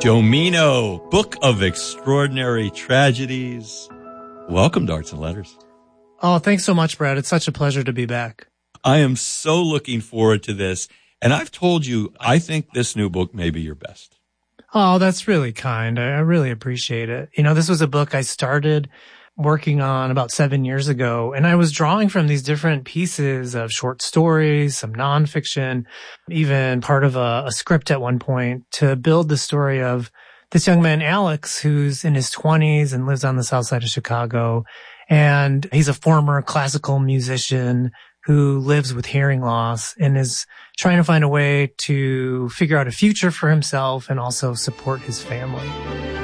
Domino, Book of Extraordinary Tragedies. Welcome to Arts and Letters. Oh, thanks so much, Brad. It's such a pleasure to be back. I am so looking forward to this. And I've told you, I think this new book may be your best. Oh, that's really kind. I really appreciate it. You know, this was a book I started working on about 7 years ago, and I was drawing from these different pieces of short stories, some nonfiction, even part of a script at one point to build the story of this young man, Alex, who's in his 20s and lives on the south side of Chicago. And he's a former classical musician who lives with hearing loss and is trying to find a way to figure out a future for himself and also support his family.